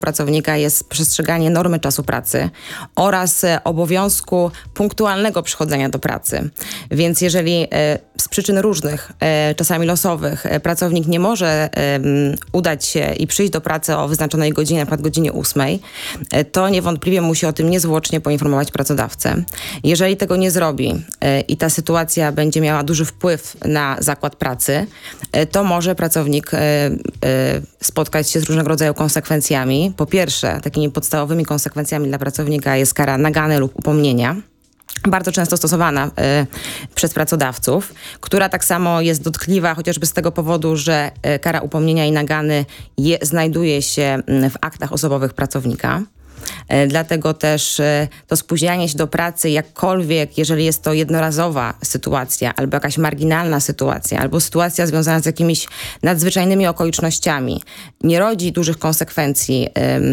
pracownika jest przestrzeganie normy czasu pracy oraz obowiązku punktualnego przychodzenia do pracy. Więc jeżeli z przyczyn różnych, czasami losowych, pracownik nie może udać się i przyjść do pracy o wyznaczonej godzinie, na przykład godzinie 8, to niewątpliwie musi o tym niezwłocznie poinformować pracodawcę. Jeżeli tego nie zrobi i ta sytuacja będzie miała duży wpływ na zakład pracy, to może pracownik spotkać się z różnego rodzaju konsekwencjami. Po pierwsze, takimi podstawowymi konsekwencjami dla pracownika jest kara nagany lub upomnienia, bardzo często stosowana przez pracodawców, która tak samo jest dotkliwa chociażby z tego powodu, że kara upomnienia i nagany znajduje się w aktach osobowych pracownika. Dlatego też to spóźnianie się do pracy jakkolwiek, jeżeli jest to jednorazowa sytuacja, albo jakaś marginalna sytuacja, albo sytuacja związana z jakimiś nadzwyczajnymi okolicznościami, nie rodzi dużych konsekwencji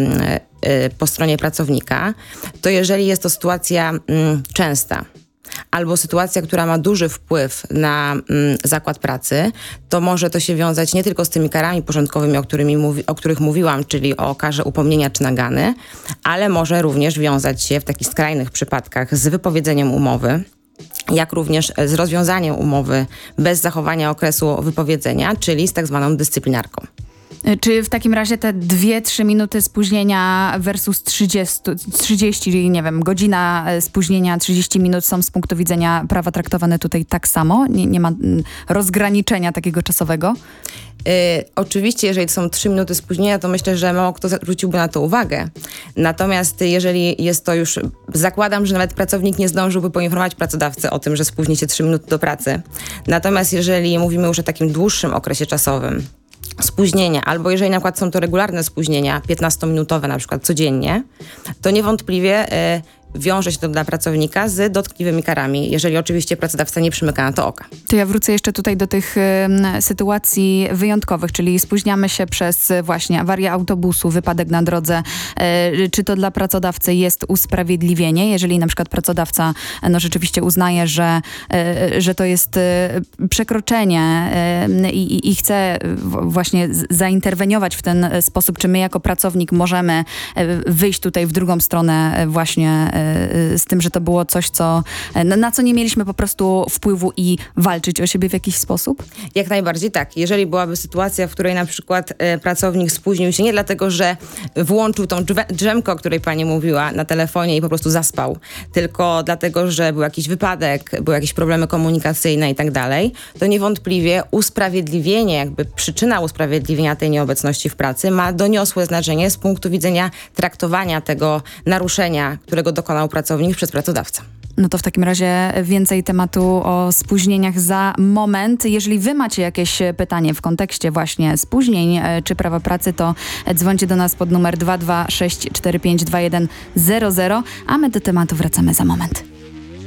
po stronie pracownika, to jeżeli jest to sytuacja częsta, albo sytuacja, która ma duży wpływ na zakład pracy, to może to się wiązać nie tylko z tymi karami porządkowymi, o których mówiłam, czyli o karze upomnienia czy nagany, ale może również wiązać się w takich skrajnych przypadkach z wypowiedzeniem umowy, jak również z rozwiązaniem umowy bez zachowania okresu wypowiedzenia, czyli z tak zwaną dyscyplinarką. Czy w takim razie te 2-3 minuty spóźnienia versus 30, nie wiem, godzina spóźnienia, 30 minut są z punktu widzenia prawa traktowane tutaj tak samo? Nie ma rozgraniczenia takiego czasowego? Oczywiście, jeżeli to są 3 minuty spóźnienia, to myślę, że mało kto zwróciłby na to uwagę. Natomiast jeżeli jest to już, zakładam, że nawet pracownik nie zdążyłby poinformować pracodawcę o tym, że spóźni się 3 minuty do pracy. Natomiast jeżeli mówimy już o takim dłuższym okresie czasowym, spóźnienia, albo jeżeli na przykład są to regularne spóźnienia, 15-minutowe na przykład codziennie, to niewątpliwie wiąże się to dla pracownika z dotkliwymi karami, jeżeli oczywiście pracodawca nie przymyka na to oka. To ja wrócę jeszcze tutaj do tych sytuacji wyjątkowych, czyli spóźniamy się przez właśnie awarię autobusu, wypadek na drodze. Czy to dla pracodawcy jest usprawiedliwienie, jeżeli na przykład pracodawca rzeczywiście uznaje, że to jest przekroczenie i chce właśnie zainterweniować w ten sposób, czy my jako pracownik możemy wyjść tutaj w drugą stronę właśnie z tym, że to było coś, na co nie mieliśmy po prostu wpływu i walczyć o siebie w jakiś sposób? Jak najbardziej tak. Jeżeli byłaby sytuacja, w której na przykład pracownik spóźnił się nie dlatego, że włączył tą drzemkę, o której pani mówiła, na telefonie i po prostu zaspał, tylko dlatego, że był jakiś wypadek, były jakieś problemy komunikacyjne i tak dalej, to niewątpliwie usprawiedliwienie, jakby przyczyna usprawiedliwienia tej nieobecności w pracy ma doniosłe znaczenie z punktu widzenia traktowania tego naruszenia, którego dokonał pracownik przez pracodawcę. No to w takim razie więcej tematu o spóźnieniach za moment. Jeżeli wy macie jakieś pytanie w kontekście właśnie spóźnień czy prawa pracy, to dzwońcie do nas pod numer 226452100, a my do tematu wracamy za moment.